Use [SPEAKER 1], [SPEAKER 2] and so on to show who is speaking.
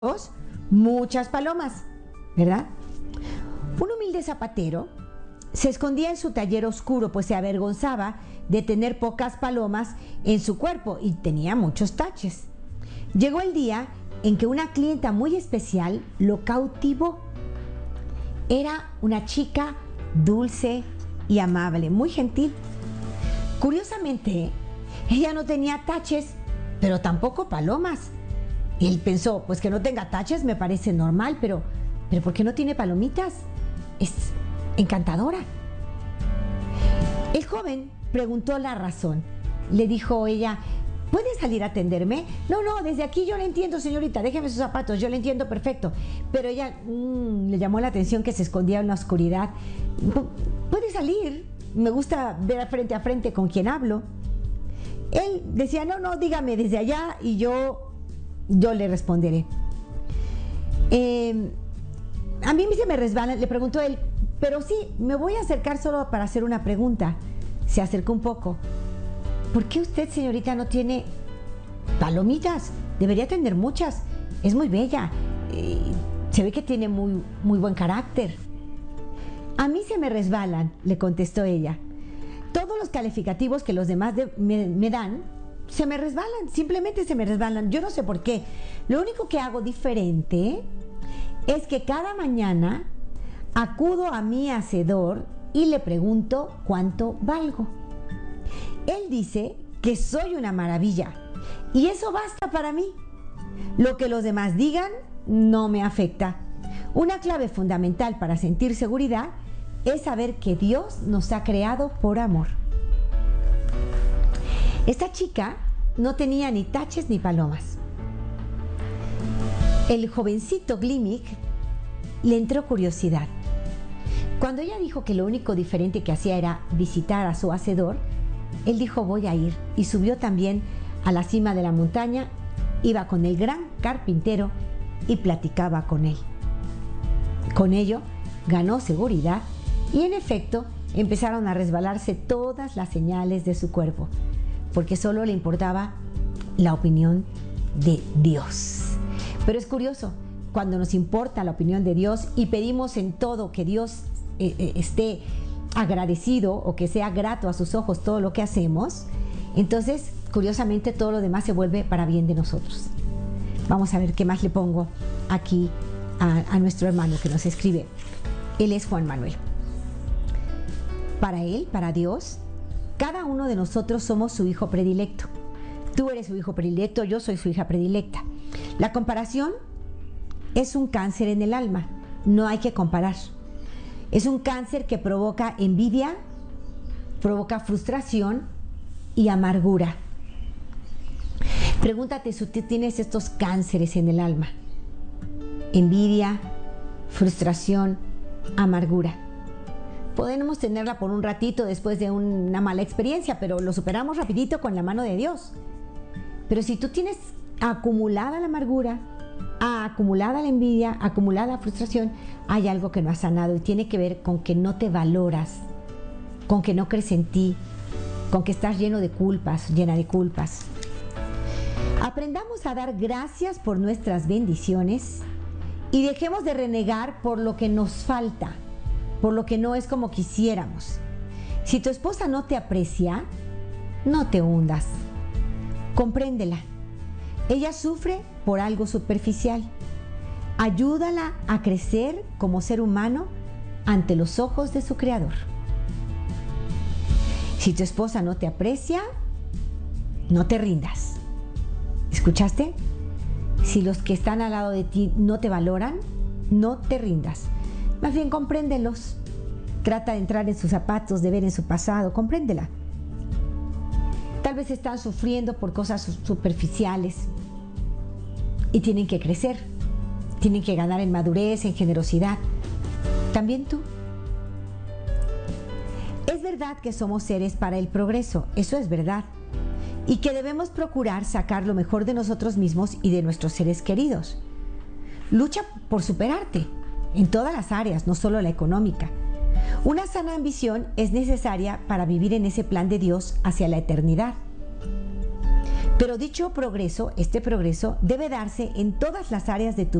[SPEAKER 1] muchas palomas, ¿verdad? Un humilde zapatero se escondía en su taller oscuro, pues se avergonzaba de tener pocas palomas en su cuerpo y tenía muchos taches. Llegó el día en que una clienta muy especial lo cautivó. Era una chica dulce y amable, muy gentil. Curiosamente, ella no tenía taches, pero tampoco palomas. Él pensó, pues que no tenga taches me parece normal, pero ¿por qué no tiene palomitas? Es encantadora. El joven preguntó la razón. Le dijo ella, ¿puede salir a atenderme? No, desde aquí yo le entiendo, señorita, déjeme sus zapatos, yo le entiendo perfecto. Pero ella le llamó la atención que se escondía en la oscuridad. ¿Puede salir? Me gusta ver frente a frente con quien hablo. Él decía, no, dígame desde allá y yo le responderé. A mí se me resbala, le preguntó él, pero sí, me voy a acercar solo para hacer una pregunta. Se acercó un poco. ¿Por qué usted, señorita, no tiene palomitas? Debería tener muchas. Es muy bella. Se ve que tiene muy, muy buen carácter. A mí se me resbalan, le contestó ella. Todos los calificativos que los demás me dan se me resbalan, simplemente se me resbalan. Yo no sé por qué. Lo único que hago diferente es que cada mañana acudo a mi hacedor y le pregunto cuánto valgo. Él dice que soy una maravilla y eso basta para mí. Lo que los demás digan no me afecta. Una clave fundamental para sentir seguridad es saber que Dios nos ha creado por amor. Esta chica no tenía ni taches ni palomas. El jovencito Glimmig le entró curiosidad. Cuando ella dijo que lo único diferente que hacía era visitar a su hacedor, él dijo voy a ir y subió también a la cima de la montaña, iba con el gran carpintero y platicaba con él. Con ello ganó seguridad y en efecto empezaron a resbalarse todas las señales de su cuerpo, porque solo le importaba la opinión de Dios. Pero es curioso, cuando nos importa la opinión de Dios y pedimos en todo que Dios esté agradecido o que sea grato a sus ojos todo lo que hacemos, entonces curiosamente todo lo demás se vuelve para bien de nosotros. Vamos a ver qué más le pongo aquí a nuestro hermano que nos escribe. Él es Juan Manuel. Para él, para Dios, cada uno de nosotros somos su hijo predilecto. Tú eres su hijo predilecto, yo soy su hija predilecta. La comparación es un cáncer en el alma, no hay que comparar. Es un cáncer que provoca envidia, provoca frustración y amargura. Pregúntate si tú tienes estos cánceres en el alma. Envidia, frustración, amargura. Podemos tenerla por un ratito después de una mala experiencia, pero lo superamos rapidito con la mano de Dios. Pero si tú tienes acumulada la amargura, acumulada la envidia, acumulada la frustración, hay algo que no has sanado y tiene que ver con que no te valoras, con que no crees en ti, con que estás lleno de culpas, llena de culpas. Aprendamos a dar gracias por nuestras bendiciones y dejemos de renegar por lo que nos falta, por lo que no es como quisiéramos. Si tu esposa no te aprecia, no te hundas. Compréndela. Ella sufre por algo superficial. Ayúdala a crecer como ser humano ante los ojos de su Creador. Si tu esposa no te aprecia, no te rindas. ¿Escuchaste? Si los que están al lado de ti no te valoran, no te rindas. Más bien compréndelos. Trata de entrar en sus zapatos, de ver en su pasado. Compréndela. Tal vez están sufriendo por cosas superficiales y tienen que crecer. Tienen que ganar en madurez, en generosidad. También tú. Es verdad que somos seres para el progreso. Eso es verdad. Y que debemos procurar sacar lo mejor de nosotros mismos y de nuestros seres queridos. Lucha por superarte en todas las áreas, no solo la económica. Una sana ambición es necesaria para vivir en ese plan de Dios hacia la eternidad. Pero dicho progreso, este progreso debe darse en todas las áreas de tu